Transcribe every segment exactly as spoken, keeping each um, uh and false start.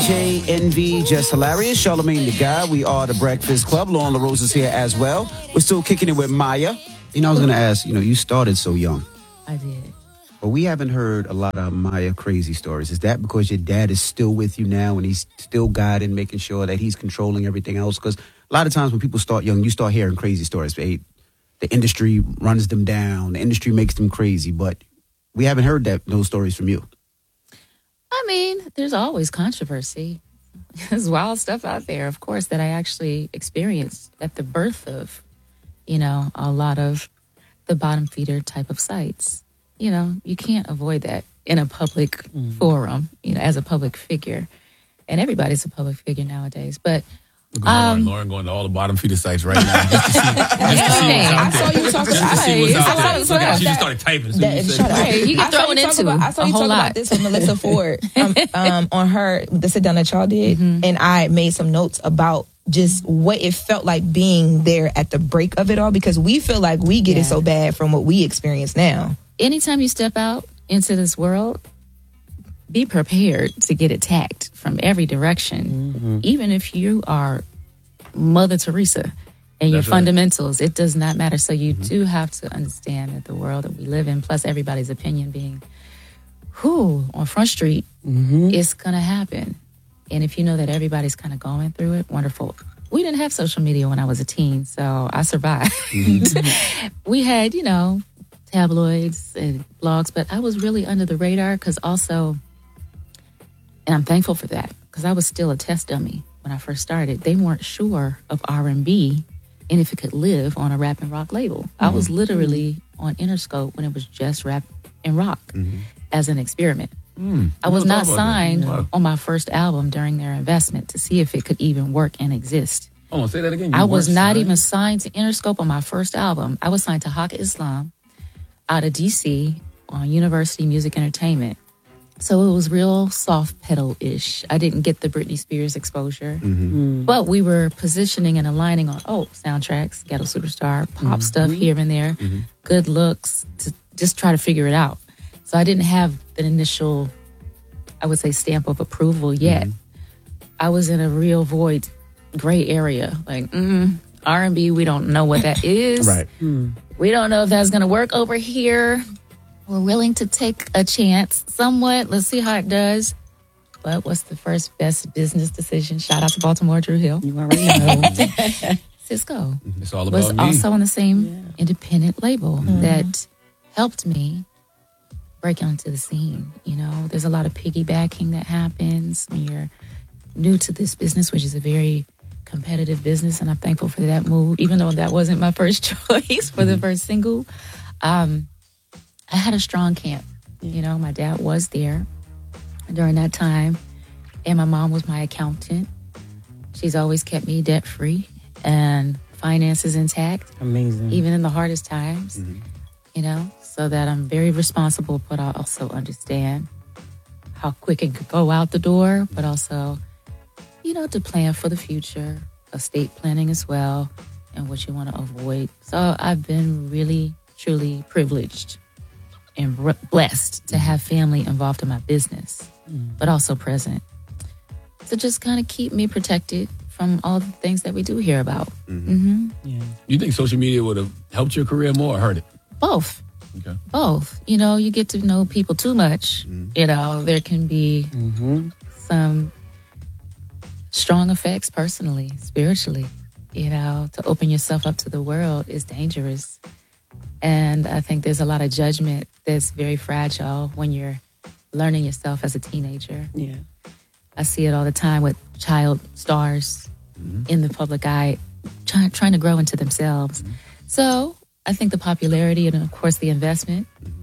J, Envy, Just Hilarious, Charlamagne the Guy. We are the Breakfast Club. Lauren LaRose is here as well. We're still kicking it with Maya. You know, I was going to ask, you know, you started so young. I did. But we haven't heard a lot of Maya crazy stories. Is that because your dad is still with you now and he's still guiding, making sure that he's controlling everything else? Because a lot of times when people start young, you start hearing crazy stories. They, the industry runs them down. The industry makes them crazy. But we haven't heard that those stories from you. I mean, there's always controversy. There's wild stuff out there, of course, that I actually experienced at the birth of, you know, a lot of the bottom feeder type of sites. You know, you can't avoid that in a public mm-hmm. forum, you know, as a public figure. And everybody's a public figure nowadays. But Um, Lauren going to all the bottom feeder sites right now just to see, just to see what's out I saw there. you talking Just to about see what's I out saw there. you Look talking at her. She just about started typing. So that. you Shut said, up. Right, you get I saw thrown you talk into about, I saw a you whole talk lot. about this with Melissa Ford um, um, on her the sit down that y'all did, Mm-hmm. and I made some notes about just what it felt like being there at the break of it all, because we feel like we get Yeah. it so bad from what we experience now. anytime you step out into this world, be prepared to get attacked from every direction. Mm-hmm. Even if you are Mother Teresa and your That's right. fundamentals, it does not matter. So you Mm-hmm. do have to understand that the world that we live in, plus everybody's opinion being, who on Front Street, Mm-hmm. it's going to happen. And if you know that everybody's kind of going through it, wonderful. We didn't have social media when I was a teen, so I survived. Mm-hmm. We had, you know, tabloids and blogs, but I was really under the radar because also, and I'm thankful for that, because I was still a test dummy when I first started. They weren't sure of R and B and if it could live on a rap and rock label. Mm-hmm. I was literally on Interscope when it was just rap and rock Mm-hmm. as an experiment. Mm, I was we'll not talk about that. signed Wow. on my first album during their investment to see if it could even work and exist. Hold on, say that again. You I was weren't not signed? even signed to Interscope on my first album. I was signed to Haka Islam out of D C on University Music Entertainment. So it was real soft pedal-ish. I didn't get the Britney Spears exposure. Mm-hmm. But we were positioning and aligning on, oh, soundtracks, Ghetto Superstar, pop Mm-hmm. stuff here and there, Mm-hmm. good looks, to just try to figure it out. So I didn't have the initial, I would say, stamp of approval yet. Mm-hmm. I was in a real void, gray area. Like, mm, R and B, we don't know what that is. Right. We don't know if that's going to work over here. We're willing to take a chance somewhat. Let's see how it does. But what's the first best business decision? Shout out to Baltimore, Drew Hill. You already know. Cisco It's all was about me. also on the same independent label that helped me break onto the scene. You know, there's a lot of piggybacking that happens when you're new to this business, which is a very competitive business, and I'm thankful for that move, even though that wasn't my first choice for the first single. Um, I had a strong camp. You know, my dad was there during that time, and my mom was my accountant. She's always kept me debt-free and finances intact, Amazing. even in the hardest times, you know, so that I'm very responsible, but I also understand how quick it could go out the door, but also, you know, to plan for the future, estate planning as well, and what you want to avoid. So I've been really, truly privileged and r- blessed to have family involved in my business, but also present. To just kind of keep me protected from all the things that we do hear about. Mm-hmm. Yeah. You think social media would have helped your career more or hurt it? Both. Okay. Both. You know, you get to know people too much. You know, there can be Mm-hmm. some strong effects personally, spiritually. You know, to open yourself up to the world is dangerous. And I think there's a lot of judgment that's very fragile when you're learning yourself as a teenager. Yeah. I see it all the time with child stars in the public eye try, trying to grow into themselves. So I think the popularity and, of course, the investment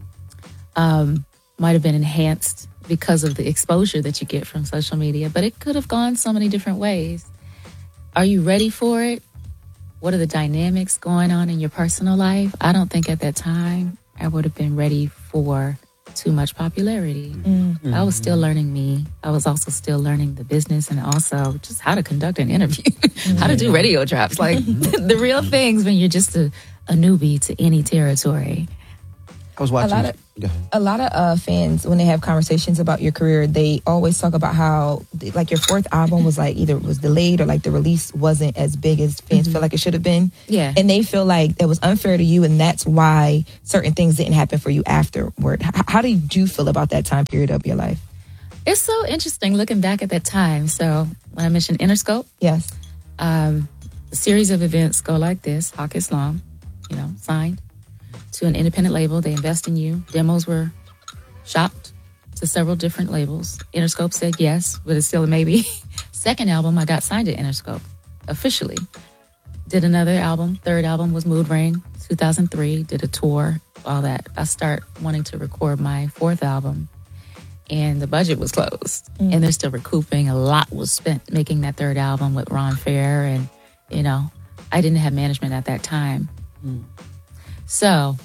um, might have been enhanced because of the exposure that you get from social media, but it could have gone so many different ways. Are you ready for it? What are the dynamics going on in your personal life? I don't think at that time I would have been ready for too much popularity. Mm-hmm. I was still learning me. I was also still learning the business and also just how to conduct an interview, how to do radio drops, like the real things when you're just a, a newbie to any territory. I was watching. A lot of Go ahead. a lot of uh, fans, when they have conversations about your career, they always talk about how like your fourth album was like either it was delayed or like the release wasn't as big as fans feel like it should have been. Yeah. And they feel like that was unfair to you, and that's why certain things didn't happen for you afterward. H- how did you feel about that time period of your life? It's so interesting looking back at that time. So when I mentioned Interscope, Yes. um, a series of events go like this. Hawk Islam, you know, signed to an independent label. They invest in you. Demos were shopped to several different labels. Interscope said yes, but it's still a maybe. Second album, I got signed to Interscope officially. Did another album. Third album was Mood Ring, two thousand three. Did a tour, all that. I start wanting to record my fourth album, and the budget was closed. Mm. And they're still recouping. A lot was spent making that third album with Ron Fair, and, you know, I didn't have management at that time. Mm. So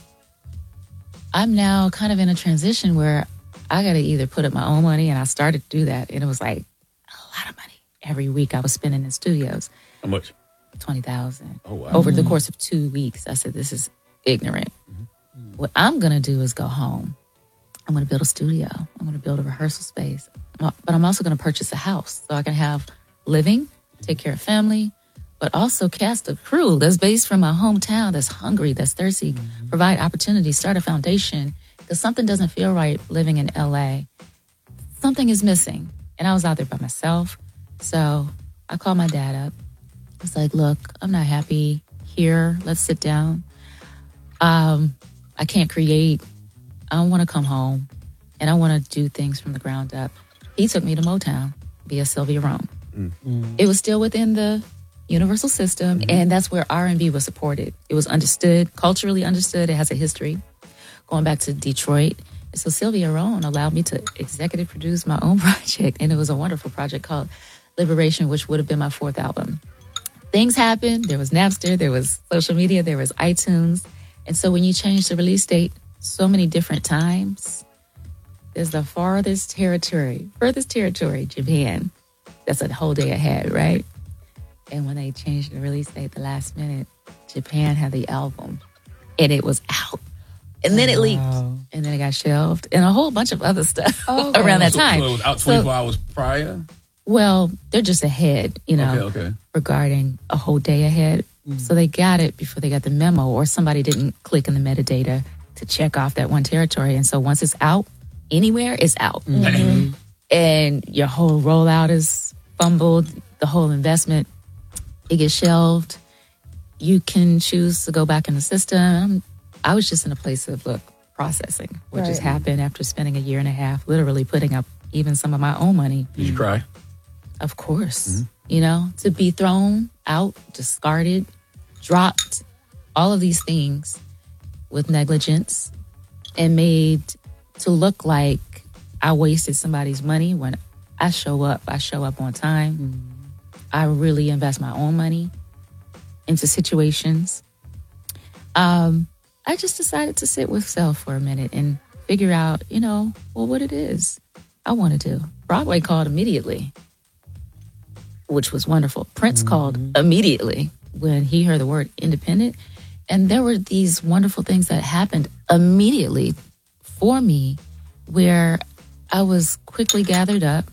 I'm now kind of in a transition where I got to either put up my own money, and I started to do that. And it was like a lot of money. Every week I was spending in studios, How much? twenty thousand Oh, wow. over the course of two weeks. I said, this is ignorant. What I'm going to do is go home. I'm going to build a studio. I'm going to build a rehearsal space. But I'm also going to purchase a house so I can have living, take care of family, but also cast a crew that's based from my hometown, that's hungry, that's thirsty, provide opportunities, start a foundation. Because something doesn't feel right living in L A. Something is missing. And I was out there by myself. So I called my dad up. I was like, look, I'm not happy here. Let's sit down. Um, I can't create. I don't want to come home. And I want to do things from the ground up. He took me to Motown via Sylvia Rome. Mm. It was still within the Universal system, mm-hmm. and that's where R and B was supported. It was understood, culturally understood. It has a history going back to Detroit. And so Sylvia Rome allowed me to executive produce my own project, and it was a wonderful project called Liberation, which would have been my fourth album. Things happened. There was Napster, there was social media, there was iTunes. And so when you change the release date so many different times, there's the farthest territory, furthest territory, Japan. That's a whole day ahead, right? And when they changed the release date the last minute, Japan had the album and it was out. And then it leaked and then it got shelved and a whole bunch of other stuff Oh, around that So, time. so it was out twenty-four So- hours prior? Well, they're just ahead, you know, Okay, okay. regarding a whole day ahead. So they got it before they got the memo, or somebody didn't click in the metadata to check off that one territory. And so once it's out anywhere, it's out. Mm-hmm. And your whole rollout is fumbled, the whole investment, it gets shelved. You can choose to go back in the system. I was just in a place of, look, processing, what just Right. happened after spending a year and a half, literally putting up even some of my own money. Did you cry? Of course, you know, to be thrown out, discarded, dropped, all of these things with negligence and made to look like I wasted somebody's money when I show up, I show up on time. I really invest my own money into situations. Um, I just decided to sit with self for a minute and figure out, you know, well, what it is I want to do. Broadway called immediately, which was wonderful. Prince called immediately when he heard the word independent. And there were these wonderful things that happened immediately for me where I was quickly gathered up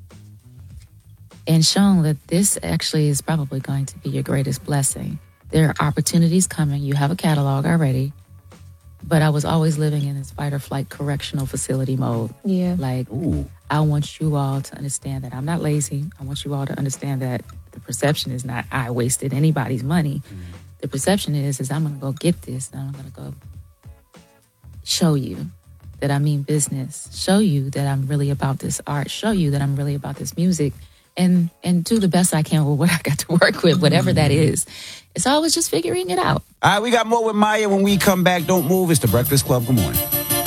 and shown that this actually is probably going to be your greatest blessing. There are opportunities coming. You have a catalog already. But I was always living in this fight or flight correctional facility mode. Yeah. Like, I want you all to understand that I'm not lazy. I want you all to understand that the perception is not I wasted anybody's money. Mm-hmm. The perception is, is I'm going to go get this and I'm going to go show you that I mean business, show you that I'm really about this art, show you that I'm really about this music, and and do the best I can with what I got to work with, whatever that is. It's always just figuring it out. All right, we got more with Maya when we come back. Don't move. It's The Breakfast Club. Good morning.